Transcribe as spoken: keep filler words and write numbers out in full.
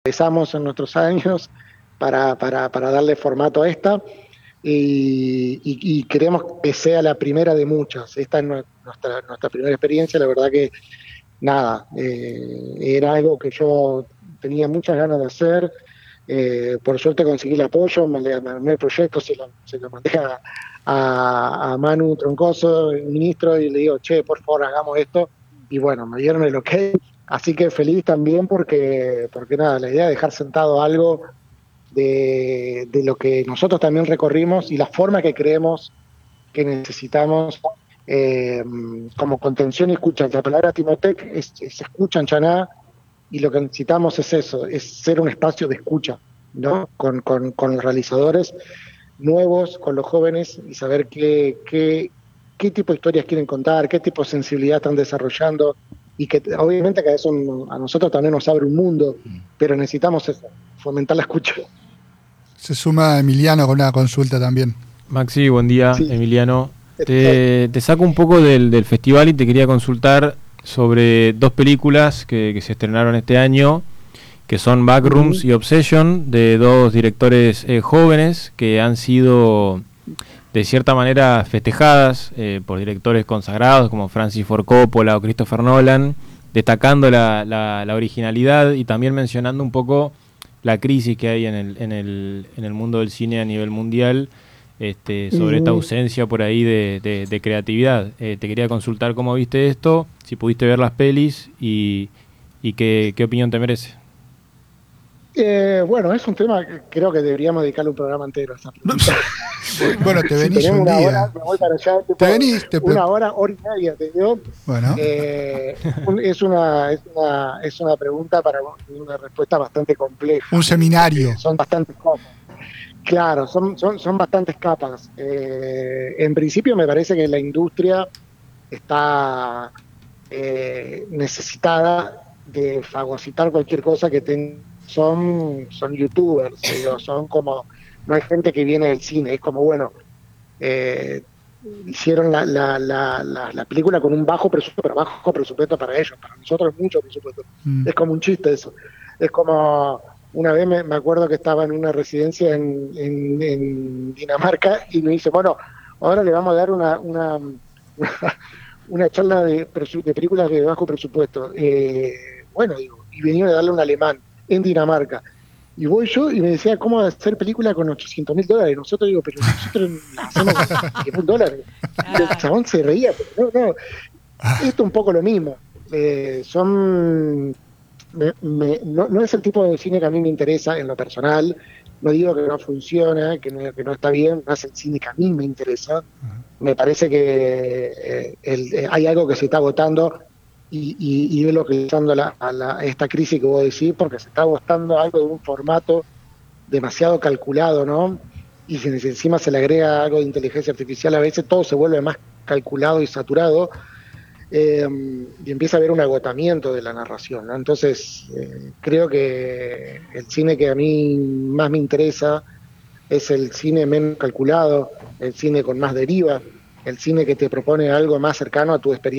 empezamos en nuestros años para, para, para darle formato a esta y, y, y queremos que sea la primera de muchas. Esta es nuestra, nuestra primera experiencia, la verdad que nada, eh, era algo que yo tenía muchas ganas de hacer. Eh, por suerte conseguí el apoyo, me le armé el proyecto, se lo, se lo mandé a, a, a Manu Troncoso, el ministro, y le digo, che, por favor, hagamos esto. Y bueno, me dieron el ok. Así que feliz también porque, porque nada, la idea de dejar sentado algo de, de lo que nosotros también recorrimos y la forma que creemos que necesitamos eh, como contención y escucha. La palabra Timotec es, es escucha en Chaná, y lo que necesitamos es eso, es ser un espacio de escucha, ¿no? Con, con, con los realizadores nuevos, con los jóvenes, y saber qué, qué, qué tipo de historias quieren contar, qué tipo de sensibilidad están desarrollando, y que obviamente que eso a nosotros también nos abre un mundo, pero necesitamos eso, fomentar la escucha. Se suma Emiliano con una consulta también. Maxi, buen día, Sí. Emiliano. Te, te saco un poco del, del festival y te quería consultar sobre dos películas que, que se estrenaron este año, que son Backrooms uh-huh. y Obsession, de dos directores eh, jóvenes que han sido de cierta manera festejadas eh, por directores consagrados como Francis Ford Coppola o Christopher Nolan, destacando la, la, la originalidad y también mencionando un poco la crisis que hay en el, en el, en el mundo del cine a nivel mundial, este, sobre uh-huh. esta ausencia por ahí de, de, de creatividad. Eh, te quería consultar cómo viste esto, si pudiste ver las pelis y, y qué, qué opinión te merece. Eh, bueno, es un tema que creo que deberíamos dedicarle un programa entero a esa pregunta. Bueno, te venís si un una día. Hora, me voy para allá, te venís, te una hora, hora y media, te digo. Bueno. Eh, es, una, es, una, es una pregunta para una respuesta bastante compleja. Un seminario. Eh, son bastantes capas. Claro, son, son, son bastantes capas. Eh, en principio me parece que la industria está eh, necesitada de fagocitar cualquier cosa que tenga. Son, son youtubers, digo, son como, no hay gente que viene del cine, es como, bueno, eh, hicieron la, la, la, la, la película con un bajo presupuesto, pero bajo presupuesto para ellos, para nosotros es mucho presupuesto, mm. es como un chiste eso, es como, una vez me, me acuerdo que estaba en una residencia en, en, en Dinamarca y me dice, bueno, ahora le vamos a dar una, una, una, una charla de, de películas de bajo presupuesto, eh, bueno, digo, y vinieron a darle un alemán en Dinamarca. Y voy yo y me decía, ¿cómo hacer película con ochocientos mil dólares? Nosotros digo, pero nosotros la hacemos con diez mil dólares. Y el chabón se reía, pero no, no. Esto un poco lo mismo. Eh, son... Me, me, no, no es el tipo de cine que a mí me interesa en lo personal. No digo que no funciona, que no, que no está bien. No es el cine que a mí me interesa. Me parece que eh, el, eh, hay algo que se está agotando. Y, y, y es lo que está dando la, a, la, a esta crisis que vos decís, porque se está agotando algo de un formato demasiado calculado, ¿no? Y si encima se le agrega algo de inteligencia artificial, a veces todo se vuelve más calculado y saturado, eh, y empieza a haber un agotamiento de la narración, ¿no? Entonces, eh, creo que el cine que a mí más me interesa es el cine menos calculado, el cine con más deriva, el cine que te propone algo más cercano a tu experiencia